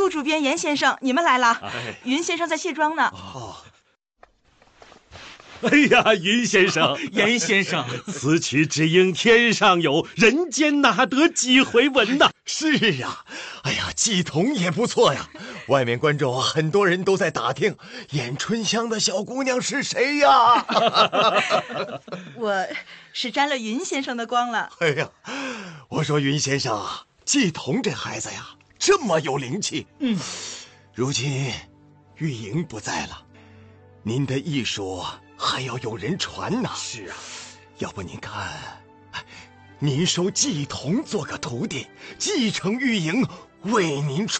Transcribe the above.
副主编严先生，你们来了。 哎， 云先生在卸妆呢。 哦。哎呀，云先生， 严先生， 此曲只应天上有，人间哪得几回闻呐？ 是啊，哎呀，季童也不错呀。外面观众很多人都在打听，演春香的小姑娘是谁呀？ 我是沾了云先生的光了。 哎呀，我说云先生啊，季童这孩子呀，这么有灵气。如今玉莹不在了，您的艺术还要有人传呐。 是啊， 要不您看，您收季童做个徒弟，继承玉莹，为您